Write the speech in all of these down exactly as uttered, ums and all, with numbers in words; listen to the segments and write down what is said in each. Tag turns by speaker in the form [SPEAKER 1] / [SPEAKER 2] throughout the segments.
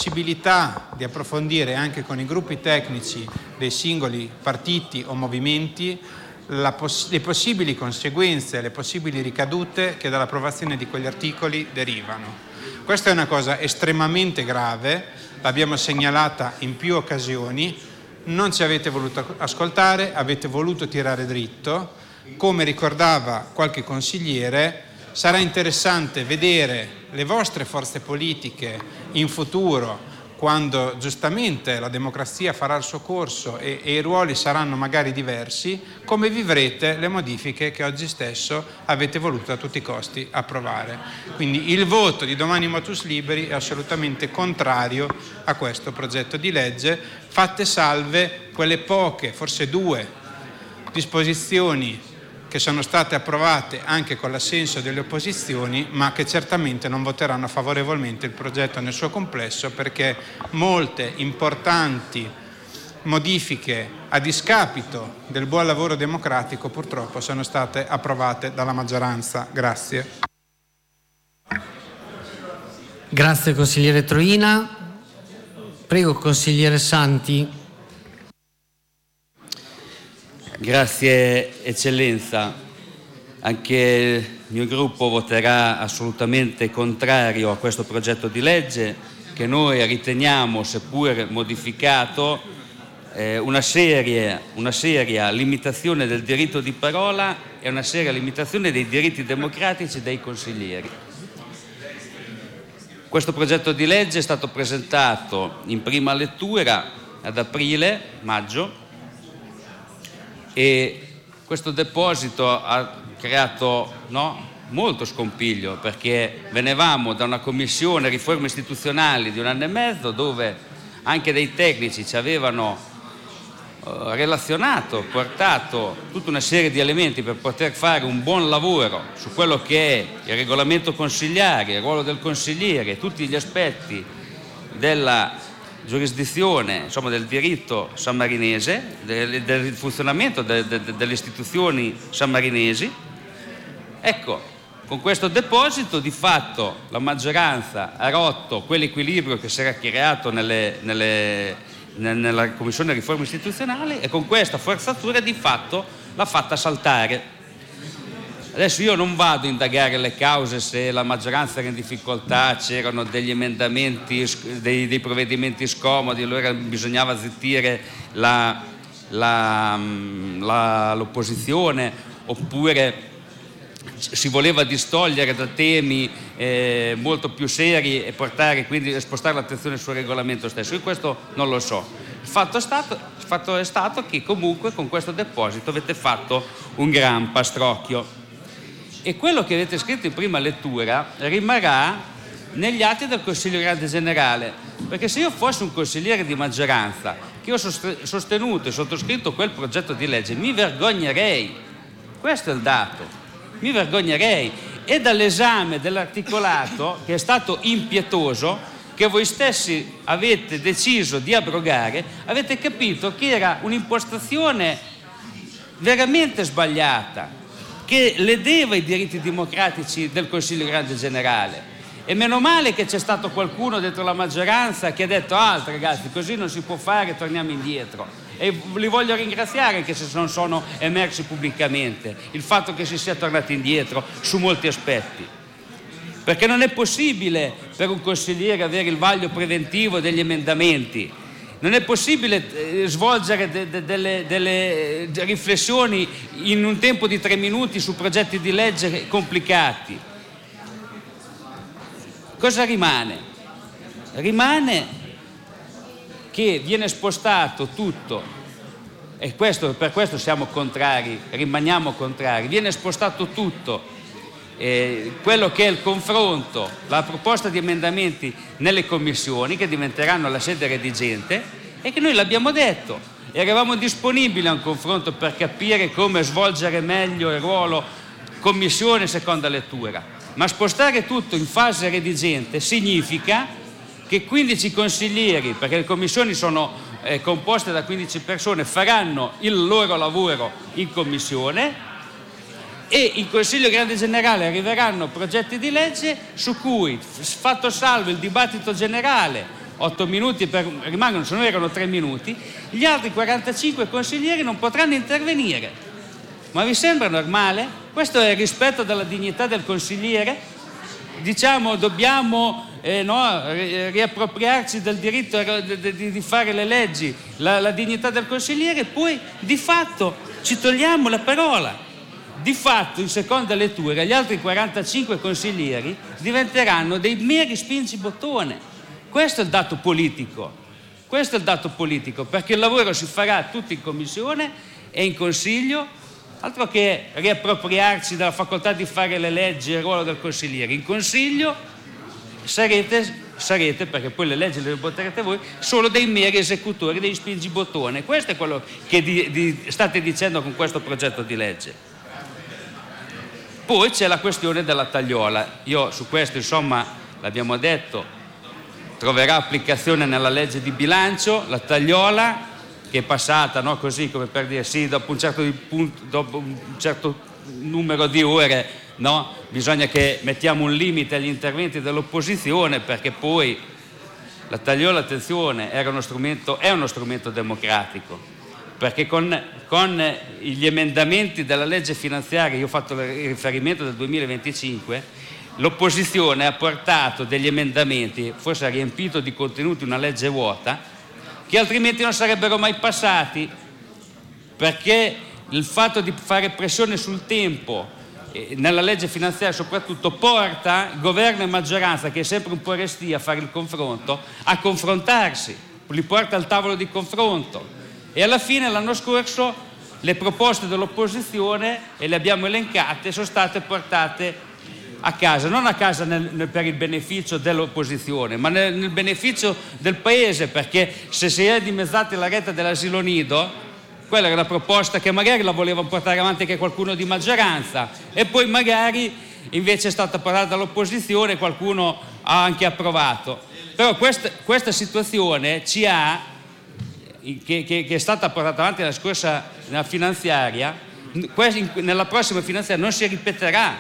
[SPEAKER 1] possibilità di approfondire anche con i gruppi tecnici dei singoli partiti o movimenti la poss- le possibili conseguenze, le possibili ricadute che dall'approvazione di quegli articoli derivano. Questa è una cosa estremamente grave, l'abbiamo segnalata in più occasioni, non ci avete voluto ascoltare, avete voluto tirare dritto. Come ricordava qualche consigliere, sarà interessante vedere le vostre forze politiche in futuro, quando giustamente la democrazia farà il suo corso e, e i ruoli saranno magari diversi, come vivrete le modifiche che oggi stesso avete voluto a tutti i costi approvare. Quindi il voto di Domani Motus Liberi è assolutamente contrario a questo progetto di legge, fatte salve quelle poche, forse due, disposizioni che sono state approvate anche con l'assenso delle opposizioni, ma che certamente non voteranno favorevolmente il progetto nel suo complesso, perché molte importanti modifiche a discapito del buon lavoro democratico purtroppo sono state approvate dalla maggioranza. Grazie.
[SPEAKER 2] Grazie consigliere Troina. Prego consigliere Santi.
[SPEAKER 3] Grazie Eccellenza, anche il mio gruppo voterà assolutamente contrario a questo progetto di legge che noi riteniamo, seppur modificato, eh, una, serie, una seria limitazione del diritto di parola e una seria limitazione dei diritti democratici dei consiglieri. Questo progetto di legge è stato presentato in prima lettura ad aprile, maggio, e questo deposito ha creato no, molto scompiglio, perché venivamo da una commissione riforme istituzionali di un anno e mezzo dove anche dei tecnici ci avevano eh, relazionato, portato tutta una serie di elementi per poter fare un buon lavoro su quello che è il regolamento consigliare, il ruolo del consigliere, tutti gli aspetti della giurisdizione, insomma del diritto sammarinese, del, del funzionamento de, de, de, delle istituzioni sammarinesi. Ecco, con questo deposito di fatto la maggioranza ha rotto quell'equilibrio che si era creato nelle, nelle, nella Commissione Riforma Istituzionali e con questa forzatura di fatto l'ha fatta saltare. Adesso io non vado a indagare le cause, se la maggioranza era in difficoltà, c'erano degli emendamenti, dei, dei provvedimenti scomodi, allora bisognava zittire la, la, la, l'opposizione, oppure si voleva distogliere da temi eh, molto più seri e portare, quindi spostare l'attenzione sul regolamento stesso. Io questo non lo so. Il fatto è stato, il fatto è stato che comunque con questo deposito avete fatto un gran pastrocchio. E quello che avete scritto in prima lettura rimarrà negli atti del Consiglio Grande Generale, perché se io fossi un consigliere di maggioranza che ho sostenuto e sottoscritto quel progetto di legge, mi vergognerei, questo è il dato, mi vergognerei, e dall'esame dell'articolato, che è stato impietoso, che voi stessi avete deciso di abrogare, avete capito che era un'impostazione veramente sbagliata, che ledeva i diritti democratici del Consiglio Grande Generale. E meno male che c'è stato qualcuno dentro la maggioranza che ha detto: ah, ragazzi, così non si può fare, torniamo indietro. E li voglio ringraziare anche se non sono emersi pubblicamente il fatto che si sia tornati indietro su molti aspetti, perché non è possibile per un consigliere avere il vaglio preventivo degli emendamenti. Non è possibile svolgere de- de- delle, delle riflessioni in un tempo di tre minuti su progetti di legge complicati. Cosa rimane? Rimane che viene spostato tutto, e questo, per questo siamo contrari, rimaniamo contrari, viene spostato tutto, eh, quello che è il confronto, la proposta di emendamenti nelle commissioni, che diventeranno la sede redigente, e che noi l'abbiamo detto, eravamo disponibili a un confronto per capire come svolgere meglio il ruolo commissione seconda lettura, ma spostare tutto in fase redigente significa che quindici consiglieri, perché le commissioni sono eh, composte da quindici persone, faranno il loro lavoro in commissione, e in Consiglio Grande Generale arriveranno progetti di legge su cui, fatto salvo il dibattito generale, otto minuti per, rimangono, se no erano tre minuti, gli altri quarantacinque consiglieri non potranno intervenire. Ma vi sembra normale? Questo è il rispetto della dignità del consigliere? Diciamo dobbiamo eh, no, riappropriarci del diritto di, di fare le leggi, la, la dignità del consigliere, poi di fatto ci togliamo la parola. Di fatto, in seconda lettura, gli altri quarantacinque consiglieri diventeranno dei meri spingibottone. Questo è il dato politico. Questo è il dato politico, perché il lavoro si farà tutto in commissione e in consiglio, altro che riappropriarci della facoltà di fare le leggi e il ruolo del consigliere. In consiglio sarete, sarete, perché poi le leggi le voterete voi, solo dei meri esecutori, dei spingibottone. Questo è quello che di, di, state dicendo con questo progetto di legge. Poi c'è la questione della tagliola. Io su questo, insomma, l'abbiamo detto, troverà applicazione nella legge di bilancio. La tagliola che è passata, no, così come per dire sì, dopo un certo, punto, dopo un certo numero di ore, no, bisogna che mettiamo un limite agli interventi dell'opposizione, perché poi la tagliola, attenzione, era uno strumento, è uno strumento democratico. Perché con, con gli emendamenti della legge finanziaria, io ho fatto il riferimento del duemilaventicinque, l'opposizione ha portato degli emendamenti, forse ha riempito di contenuti una legge vuota, che altrimenti non sarebbero mai passati, perché il fatto di fare pressione sul tempo, eh, nella legge finanziaria soprattutto, porta governo e maggioranza, che è sempre un po' restia a fare il confronto, a confrontarsi, li porta al tavolo di confronto. E alla fine l'anno scorso le proposte dell'opposizione, e le abbiamo elencate, sono state portate a casa, non a casa nel, nel, per il beneficio dell'opposizione, ma nel, nel beneficio del Paese, perché se si è dimezzata la rete dell'asilo nido, quella era una proposta che magari la voleva portare avanti anche qualcuno di maggioranza, e poi magari invece è stata portata dall'opposizione e qualcuno ha anche approvato. Però questa, questa situazione ci ha Che, che, che è stata portata avanti nella scorsa nella finanziaria, nella prossima finanziaria non si ripeterà.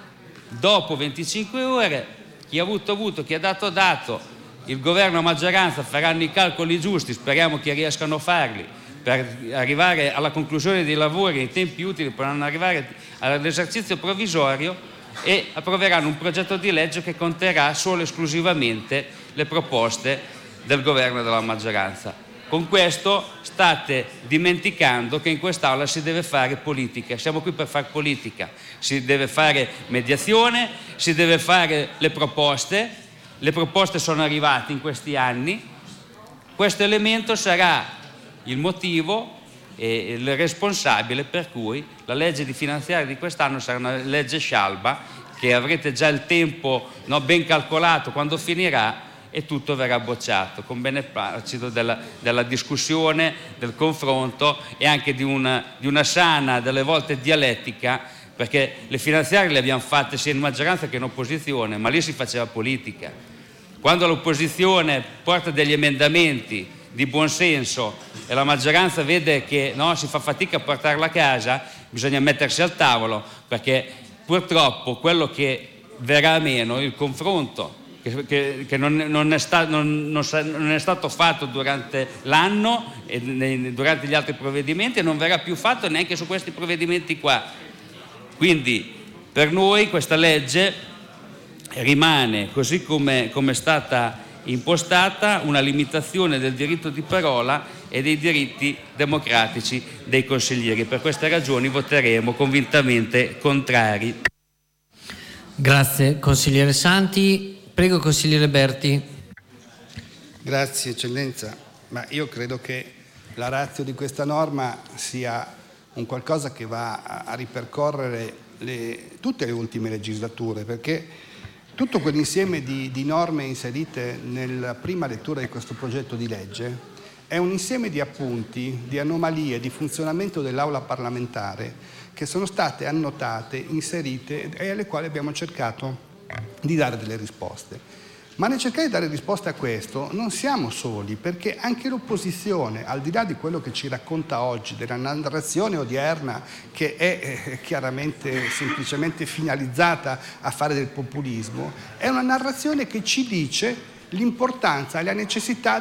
[SPEAKER 3] Dopo venticinque ore, chi ha avuto avuto, chi ha dato dato, il governo e la maggioranza faranno i calcoli giusti, speriamo che riescano a farli, per arrivare alla conclusione dei lavori nei tempi utili, potranno arrivare all'esercizio provvisorio e approveranno un progetto di legge che conterrà solo e esclusivamente le proposte del governo e della maggioranza. Con questo state dimenticando che in quest'Aula si deve fare politica, siamo qui per fare politica, si deve fare mediazione, si deve fare le proposte, le proposte sono arrivate in questi anni, questo elemento sarà il motivo e il responsabile per cui la legge di finanziaria di quest'anno sarà una legge scialba, che avrete già il tempo, no, ben calcolato quando finirà, e tutto verrà bocciato con beneplacito della, della discussione, del confronto e anche di una, di una sana, delle volte dialettica, perché le finanziarie le abbiamo fatte sia in maggioranza che in opposizione, ma lì si faceva politica. Quando l'opposizione porta degli emendamenti di buonsenso e la maggioranza vede che no, si fa fatica a portarla a casa, bisogna mettersi al tavolo, perché purtroppo quello che verrà meno è il confronto, che, che non, non, è sta, non, non, non è stato fatto durante l'anno e nei, durante gli altri provvedimenti, e non verrà più fatto neanche su questi provvedimenti qua. Quindi per noi questa legge rimane, così come, come è stata impostata, una limitazione del diritto di parola e dei diritti democratici dei consiglieri. Per queste ragioni voteremo convintamente contrari.
[SPEAKER 2] Grazie consigliere Santi. Prego consigliere Berti.
[SPEAKER 4] Grazie eccellenza, ma io credo che la ratio di questa norma sia un qualcosa che va a ripercorrere le, tutte le ultime legislature, perché tutto quell'insieme di, di norme inserite nella prima lettura di questo progetto di legge è un insieme di appunti, di anomalie, di funzionamento dell'aula parlamentare che sono state annotate, inserite e alle quali abbiamo cercato di dare delle risposte. Ma nel cercare di dare risposte a questo non siamo soli, perché anche l'opposizione, al di là di quello che ci racconta oggi, della narrazione odierna che è eh, chiaramente semplicemente finalizzata a fare del populismo, è una narrazione che ci dice l'importanza e la necessità